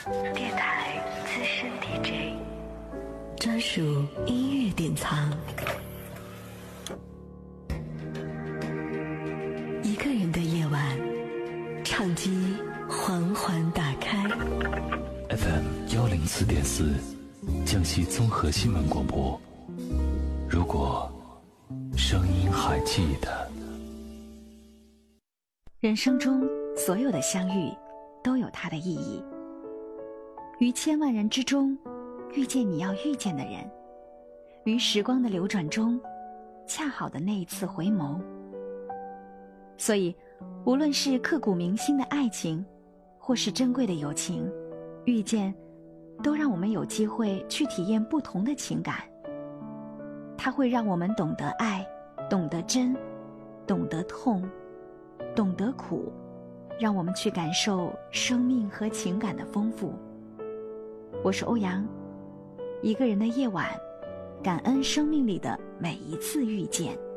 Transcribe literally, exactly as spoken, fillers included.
电台资深 D J， 专属音乐典藏。一个人的夜晚，唱机缓缓打开 F M 幺零四点四，江西综合新闻广播。如果声音还记得。 人生中所有的相遇都有它的意义，于千万人之中遇见你要遇见的人，于时光的流转中恰好的那一次回眸。所以无论是刻骨铭心的爱情，或是珍贵的友情，遇见都让我们有机会去体验不同的情感。它会让我们懂得爱，懂得真，懂得痛，懂得苦，让我们去感受生命和情感的丰富。我是欧阳，一个人的夜晚，感恩生命里的每一次遇见。